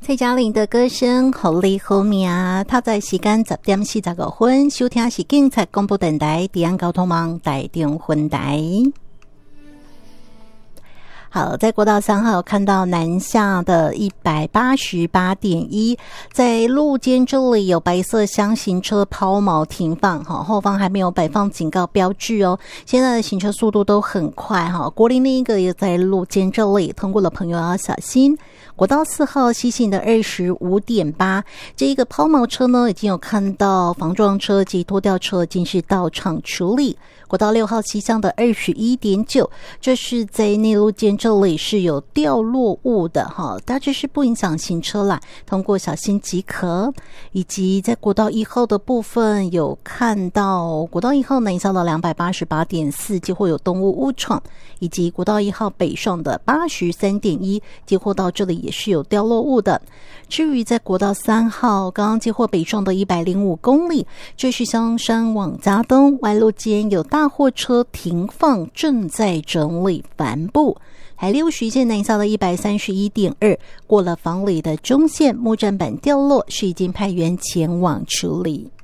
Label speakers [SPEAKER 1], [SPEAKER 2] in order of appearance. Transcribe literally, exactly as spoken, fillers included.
[SPEAKER 1] 蔡嘉玲的歌声好丽好命，他在时间十点四十五分收听是警察广播电台治安交通网台中分台。好，在国道三号看到南下的一百八十八点一，在路肩这里有白色厢型车抛锚停放，后方还没有摆放警告标志哦。现在的行车速度都很快，国林另一个也在路肩这里，通过的朋友要小心。国道四号西行的 二十五点八， 这一个抛锚车呢，已经有看到防撞车及拖吊车已经是到场处理。国道六号西向的 二十一点九， 这是在内路肩这里是有掉落物的哈，大致是不影响行车啦，通过小心即可。以及在国道一号的部分有看到国道一号南向的 两百八十八点四， 几乎有动物误闯，以及国道一号北上的 八十三点一， 几乎到这里也是有掉落物的。至于在国道三号刚刚接获北上的一百零五公里，这是香山往嘉东弯路间有大货车停放，正在整理帆布。海六十线南下的 一百三十一点二， 过了房里的中线木栈板掉落，是已经派员前往处理。